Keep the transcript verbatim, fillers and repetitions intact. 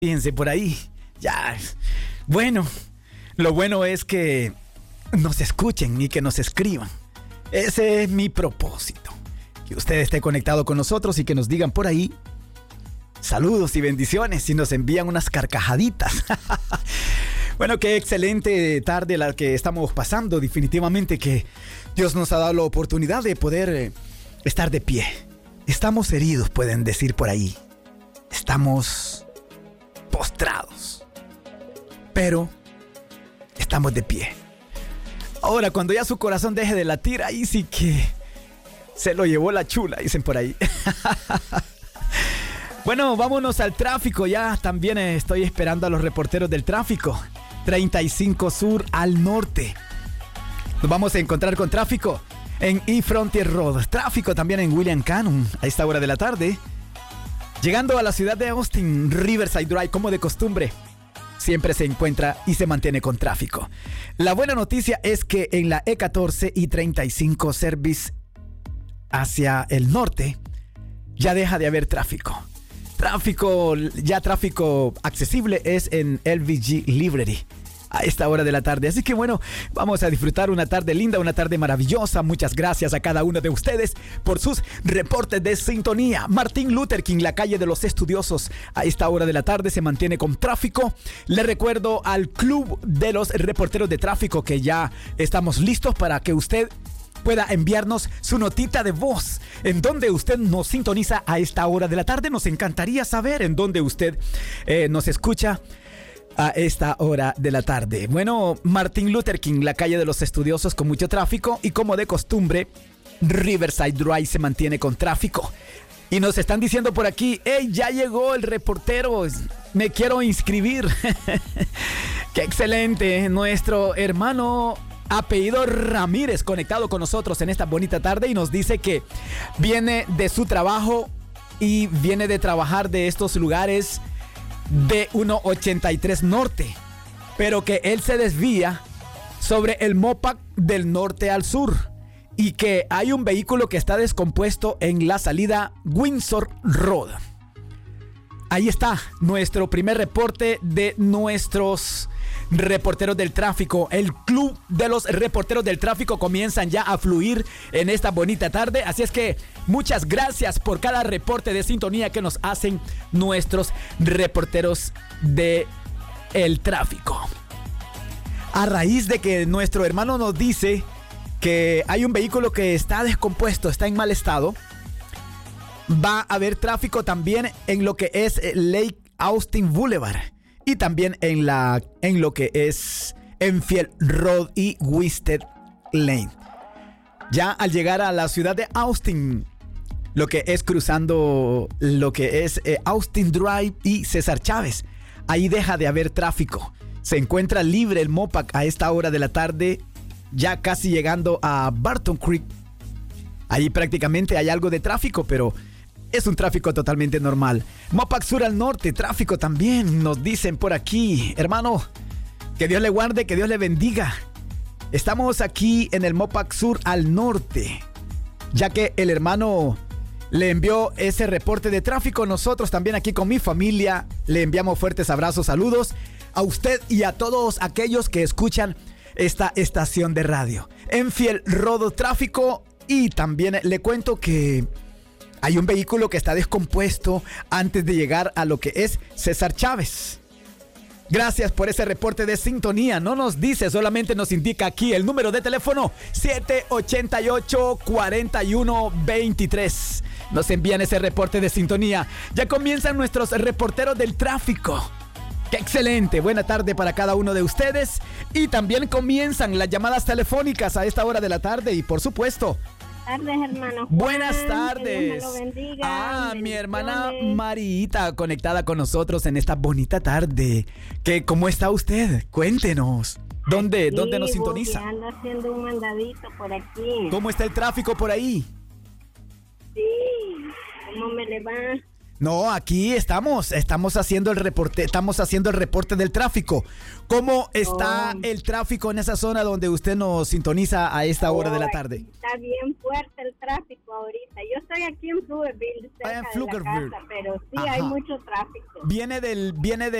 Fíjense por ahí, ya. Bueno, lo bueno es que nos escuchen y que nos escriban. Ese es mi propósito. Que usted esté conectado con nosotros y que nos digan por ahí saludos y bendiciones y nos envían unas carcajaditas. Bueno, qué excelente tarde la que estamos pasando. Definitivamente que Dios nos ha dado la oportunidad de poder eh, estar de pie. Estamos heridos, pueden decir por ahí. Estamos postrados, pero estamos de pie. Ahora, cuando ya su corazón deje de latir, ahí sí que se lo llevó la chula, dicen por ahí. Bueno, vámonos al tráfico. Ya también estoy esperando a los reporteros del tráfico. treinta y cinco Sur al norte. Nos vamos a encontrar con tráfico en E-Frontier Road. Tráfico también en William Cannon a esta hora de la tarde. Llegando a la ciudad de Austin, Riverside Drive, como de costumbre, siempre se encuentra y se mantiene con tráfico. La buena noticia es que en la E catorce y treinta y cinco Service hacia el norte ya deja de haber tráfico. Tráfico, ya tráfico accesible es en L V G Library a esta hora de la tarde. Así que bueno, vamos a disfrutar una tarde linda, una tarde maravillosa. Muchas gracias a cada uno de ustedes por sus reportes de sintonía. Martin Luther King, la calle de los estudiosos, a esta hora de la tarde se mantiene con tráfico. Le recuerdo al club de los reporteros de tráfico que ya estamos listos para que usted pueda enviarnos su notita de voz en donde usted nos sintoniza a esta hora de la tarde. Nos encantaría saber en dónde usted eh, nos escucha a esta hora de la tarde. Bueno, Martin Luther King, la calle de los estudiosos con mucho tráfico, y como de costumbre, Riverside Drive se mantiene con tráfico. Y nos están diciendo por aquí, hey, ya llegó el reportero, me quiero inscribir. Qué excelente, nuestro hermano apellido Ramírez conectado con nosotros en esta bonita tarde y nos dice que viene de su trabajo y viene de trabajar de estos lugares de ciento ochenta y tres Norte, pero que él se desvía sobre el Mopac del norte al sur y que hay un vehículo que está descompuesto en la salida Windsor Road. Ahí está nuestro primer reporte de nuestros reporteros del tráfico. El club de los reporteros del tráfico comienzan ya a fluir en esta bonita tarde. Así es que muchas gracias por cada reporte de sintonía que nos hacen nuestros reporteros de el tráfico. A raíz de que nuestro hermano nos dice que hay un vehículo que está descompuesto, está en mal estado, va a haber tráfico también en lo que es Lake Austin Boulevard y también en, la, en lo que es Enfield Road y Winsted Lane. Ya al llegar a la ciudad de Austin, lo que es cruzando lo que es eh, Austin Drive y César Chávez, ahí deja de haber tráfico. Se encuentra libre el Mopac a esta hora de la tarde, ya casi llegando a Barton Creek. Ahí prácticamente hay algo de tráfico, pero es un tráfico totalmente normal. Mopac Sur al norte, tráfico también, nos dicen por aquí. Hermano, que Dios le guarde, que Dios le bendiga. Estamos aquí en el Mopac Sur al norte, ya que el hermano le envió ese reporte de tráfico. Nosotros también aquí con mi familia le enviamos fuertes abrazos, saludos a usted y a todos aquellos que escuchan esta estación de radio. Enfield Road tráfico, y también le cuento que hay un vehículo que está descompuesto antes de llegar a lo que es César Chávez. Gracias por ese reporte de sintonía. No nos dice, solamente nos indica aquí el número de teléfono siete ocho ocho, cuatro uno dos tres. Nos envían ese reporte de sintonía. Ya comienzan nuestros reporteros del tráfico. ¡Qué excelente! Buena tarde para cada uno de ustedes. Y también comienzan las llamadas telefónicas a esta hora de la tarde. Y por supuesto, tardes, hermano Juan. Buenas tardes. Que Dios me lo bendiga. Ah, mi hermana Marita conectada con nosotros en esta bonita tarde. ¿Qué, ¿Cómo está usted? Cuéntenos. ¿Dónde, sí, ¿dónde nos sintoniza? Ando haciendo un mandadito por aquí. ¿Cómo está el tráfico por ahí? Sí, ¿cómo me le va? No, aquí estamos, estamos haciendo el reporte, estamos haciendo el reporte del tráfico. ¿Cómo está Oh. el tráfico en esa zona donde usted nos sintoniza a esta hora de la tarde? Está bien fuerte el tráfico ahorita. Yo estoy aquí en Pflugerville, cerca Ah, en de la Pflugerville. casa, pero sí Ajá. hay mucho tráfico. Viene del, viene de